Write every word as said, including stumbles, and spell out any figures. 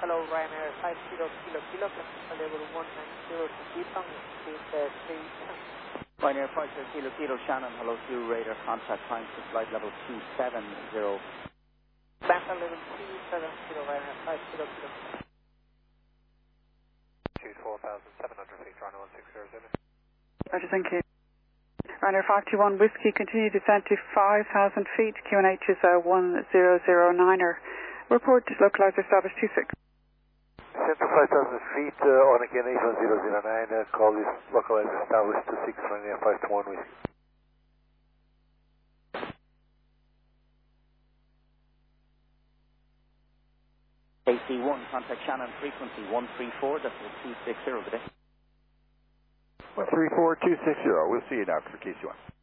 Hello, Ryanair five kilo kilo kilo, level one nine zero to Deepang, please uh, three. Ryanair five kilo kilo Shannon, hello to radar contact time to flight level two seven zero. Banta level two seven zero, Ryanair five kilo kilo. Choose four thousand seven hundred feet, Ryanair one six zero zero. Roger, thank you. Ryanair five two one Whiskey, continue descent to five thousand feet, Q N H is uh, one zero zero niner. Report localizer established two six. Descent to five thousand feet uh, on again eight one zero zero nine, uh, call this localizer established two six, Ryanair five two one Whiskey. A C one, contact Shannon, frequency one three four, that's two six zero today. one three four two six zero, we'll see you now for K C one.